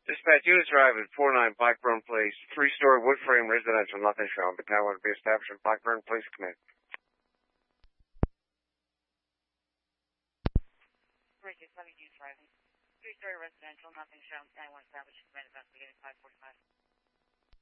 Dispatch, units arrive at 49 Blackburn Place, three-story wood frame residential, nothing shown. The tower will be established at Blackburn Place. Command. Bridges, let me use driving. Three-story residential, nothing shown. 91 established. Command investigating 545.